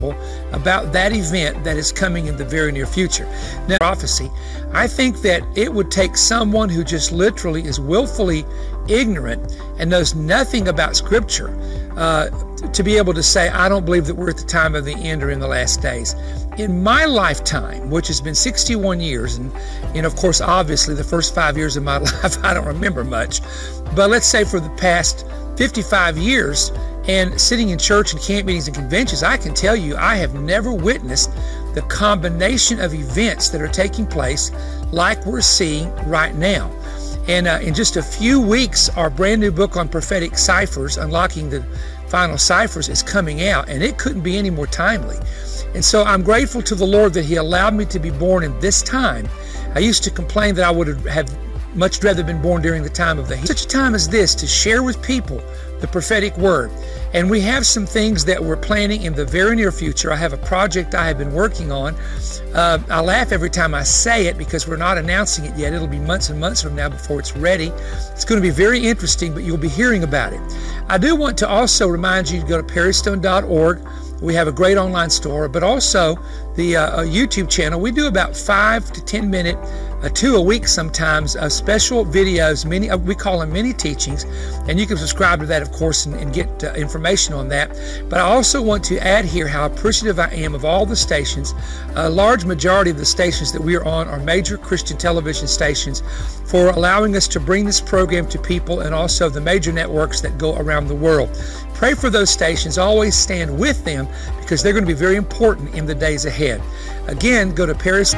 about that event that is coming in the very near future. Now, prophecy, I think that it would take someone who just literally is willfully ignorant and knows nothing about Scripture to be able to say, I don't believe that we're at the time of the end or in the last days. In my lifetime, which has been 61 years, and of course, obviously, the first 5 years of my life, I don't remember much, but let's say for the past 55 years, and sitting in church and camp meetings and conventions, I can tell you I have never witnessed the combination of events that are taking place like we're seeing right now. And in just a few weeks, our brand new book on prophetic ciphers, Unlocking the Final Ciphers, is coming out, and it couldn't be any more timely. And so I'm grateful to the Lord that He allowed me to be born in this time. I used to complain that I would have much rather been born during the time of such a time as this, to share with people the prophetic word. And we have some things that we're planning in the very near future. I have a project I have been working on. I laugh every time I say it because we're not announcing it yet. It'll be months and months from now before it's ready. It's going to be very interesting, but you'll be hearing about it. I do want to also remind you to go to perrystone.org. We have a great online store, but also the YouTube channel. We do about 5 to 10 minute, 2 a week sometimes, special videos. We call them mini teachings, and you can subscribe to that, of course, and get information on that. But I also want to add here how appreciative I am of all the stations. A large majority of the stations that we are on are major Christian television stations, for allowing us to bring this program to people, and also the major networks that go around the world. Pray for those stations. Always stand with them, because they're going to be very important in the days ahead. Again, go to Paris.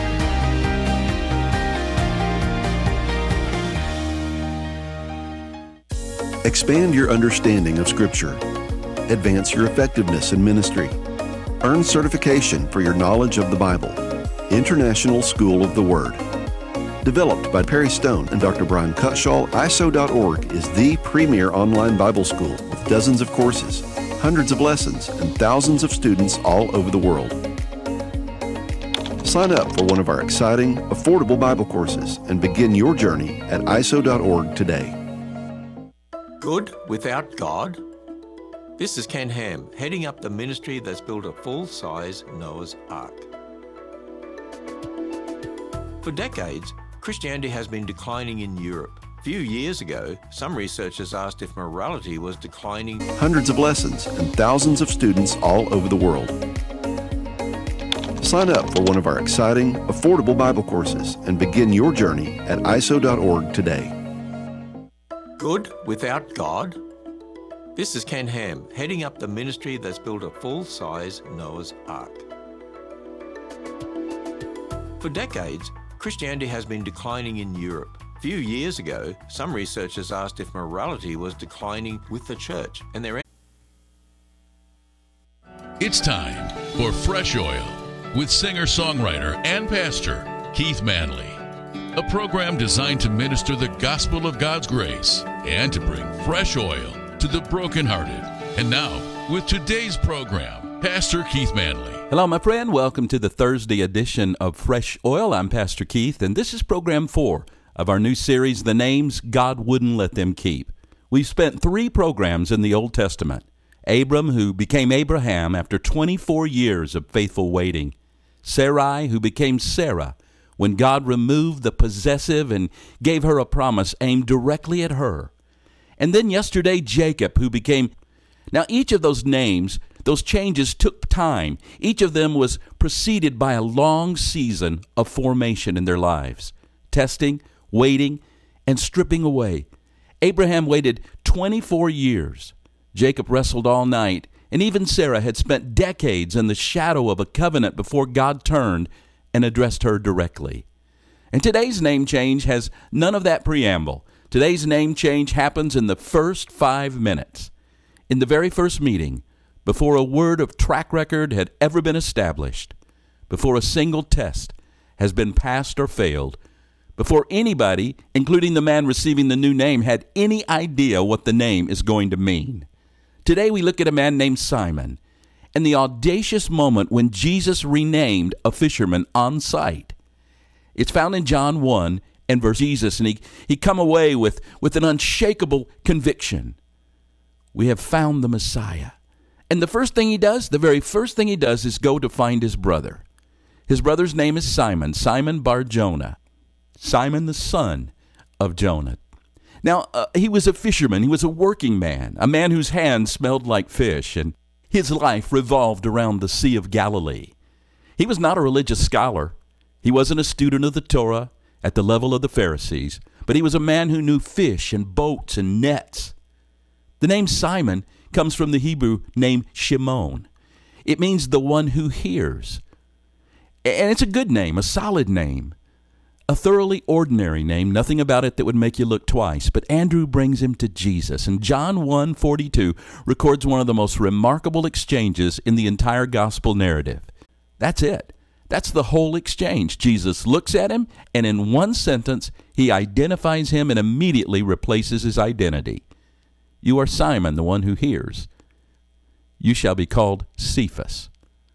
Expand your understanding of Scripture. Advance your effectiveness in ministry. Earn certification for your knowledge of the Bible. International School of the Word. Developed by Perry Stone and Dr. Brian Cutshall, ISO.org is the premier online Bible school with dozens of courses, hundreds of lessons, and thousands of students all over the world. Sign up for one of our exciting, affordable Bible courses and begin your journey at ISO.org today. Good without God? This is Ken Ham, heading up the ministry that's built a full-size Noah's Ark. For decades, Christianity has been declining in Europe. A few years ago, some researchers asked if morality was declining. Hundreds of lessons and thousands of students all over the world. Sign up for one of our exciting, affordable Bible courses and begin your journey at ISO.org today. Good without God? This is Ken Ham, heading up the ministry that's built a full-size Noah's Ark. For decades, Christianity has been declining in Europe. A few years ago, some researchers asked if morality was declining with the church, and their It's time for Fresh Oil with singer-songwriter and pastor Keith Manley, a program designed to minister the gospel of God's grace and to bring fresh oil to the brokenhearted. And now, with today's program, Pastor Keith Manley. Hello, my friend. Welcome to the Thursday edition of Fresh Oil. I'm Pastor Keith, and this is program 4 of our new series, The Names God Wouldn't Let Them Keep. We've spent 3 programs in the Old Testament. Abram, who became Abraham after 24 years of faithful waiting. Sarai, who became Sarah when God removed the possessive and gave her a promise aimed directly at her. And then yesterday, Jacob, who became... Now, each of those names, those changes took time. Each of them was preceded by a long season of formation in their lives. Testing, waiting, and stripping away. Abraham waited 24 years. Jacob wrestled all night, and even Sarah had spent decades in the shadow of a covenant before God turned and addressed her directly. And today's name change has none of that preamble. Today's name change happens in the first 5 minutes. In the very first meeting, before a word of track record had ever been established, before a single test has been passed or failed, before anybody, including the man receiving the new name, had any idea what the name is going to mean. Today we look at a man named Simon and the audacious moment when Jesus renamed a fisherman on sight. It's found in John 1 and verse Jesus, and he come away with an unshakable conviction. We have found the Messiah. And the first thing he does, the very first thing he does is go to find his brother. His brother's name is Simon, Simon Bar-Jonah, Simon the son of Jonah. Now, he was a fisherman. He was a working man, a man whose hands smelled like fish, and his life revolved around the Sea of Galilee. He was not a religious scholar. He wasn't a student of the Torah at the level of the Pharisees, but he was a man who knew fish and boats and nets. The name Simon comes from the Hebrew name Shimon. It means the one who hears. And it's a good name, a solid name, a thoroughly ordinary name, nothing about it that would make you look twice. But Andrew brings him to Jesus, and John 1:42 records one of the most remarkable exchanges in the entire gospel narrative. That's it. That's the whole exchange. Jesus looks at him, and in one sentence, he identifies him and immediately replaces his identity. You are Simon, the one who hears. You shall be called Cephas.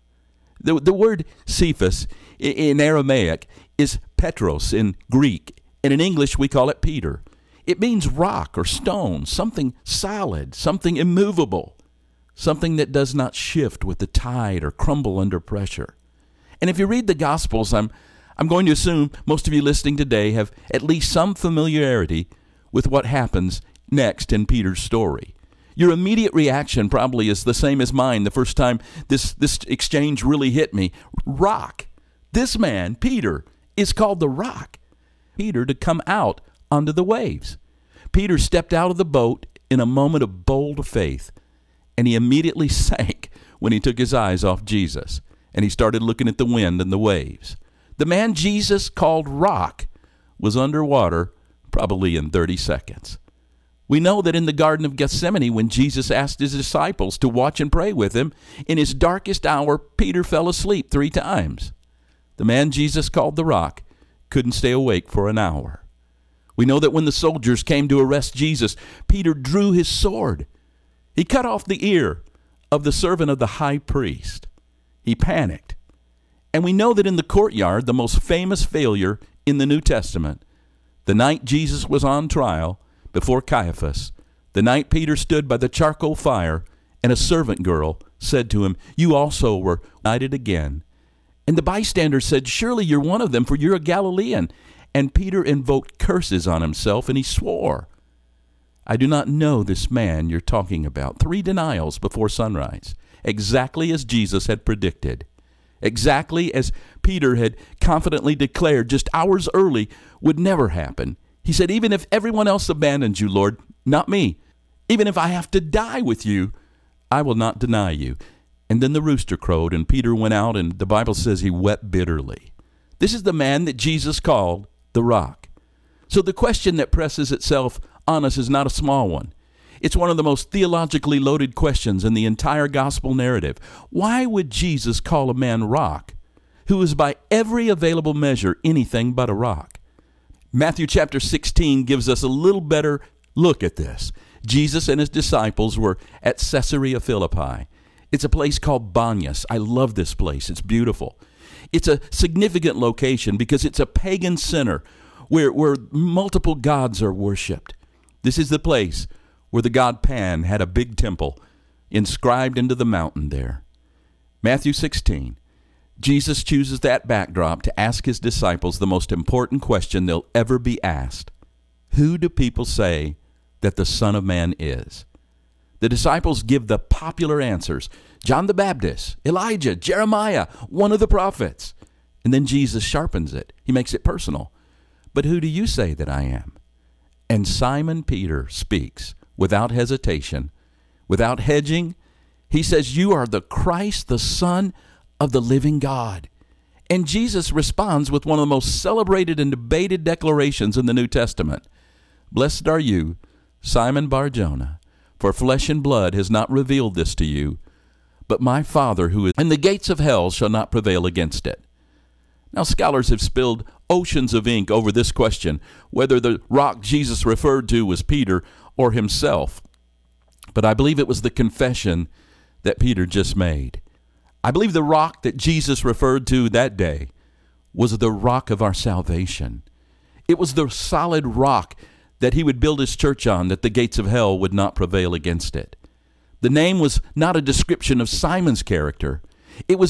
The word Cephas in Aramaic is Petros in Greek, and in English we call it Peter. It means rock or stone, something solid, something immovable, something that does not shift with the tide or crumble under pressure. And if you read the Gospels, I'm going to assume most of you listening today have at least some familiarity with what happens next in Peter's story. Your immediate reaction probably is the same as mine the first time this exchange really hit me. Rock. This man, Peter, is called the Rock. Peter to come out onto the waves. Peter stepped out of the boat in a moment of bold faith, and he immediately sank when he took his eyes off Jesus, and he started looking at the wind and the waves. The man Jesus called Rock was underwater probably in 30 seconds. We know that in the Garden of Gethsemane, when Jesus asked his disciples to watch and pray with him, in his darkest hour, Peter fell asleep 3 times. The man Jesus called the Rock couldn't stay awake for an hour. We know that when the soldiers came to arrest Jesus, Peter drew his sword. He cut off the ear of the servant of the high priest. He panicked. And we know that in the courtyard, the most famous failure in the New Testament, the night Jesus was on trial before Caiaphas, the night Peter stood by the charcoal fire, and a servant girl said to him, "You also were knighted again." And the bystanders said, "Surely you're one of them, for you're a Galilean." And Peter invoked curses on himself, and he swore, "I do not know this man you're talking about." 3 denials before sunrise, exactly as Jesus had predicted, exactly as Peter had confidently declared just hours early would never happen. He said, "Even if everyone else abandons you, Lord, not me. Even if I have to die with you, I will not deny you." And then the rooster crowed, and Peter went out, and the Bible says he wept bitterly. This is the man that Jesus called the Rock. So the question that presses itself on us is not a small one. It's one of the most theologically loaded questions in the entire gospel narrative. Why would Jesus call a man Rock, who is by every available measure anything but a rock? Matthew chapter 16 gives us a little better look at this. Jesus and his disciples were at Caesarea Philippi. It's a place called Banyas. I love this place. It's beautiful. It's a significant location because it's a pagan center where multiple gods are worshipped. This is the place where the god Pan had a big temple inscribed into the mountain there. Matthew 16. Jesus chooses that backdrop to ask his disciples the most important question they'll ever be asked. Who do people say that the Son of Man is? The disciples give the popular answers. John the Baptist, Elijah, Jeremiah, one of the prophets. And then Jesus sharpens it. He makes it personal. But who do you say that I am? And Simon Peter speaks without hesitation, without hedging. He says, "You are the Christ, the Son of the living God." And Jesus responds with one of the most celebrated and debated declarations in the New Testament. "Blessed are you, Simon Bar-Jonah, for flesh and blood has not revealed this to you, but my Father who is, and the gates of hell shall not prevail against it." Now, scholars have spilled oceans of ink over this question, whether the rock Jesus referred to was Peter or himself. But I believe it was the confession that Peter just made. I believe the rock that Jesus referred to that day was the rock of our salvation. It was the solid rock that he would build his church on, that the gates of hell would not prevail against it. The name was not a description of Simon's character. It was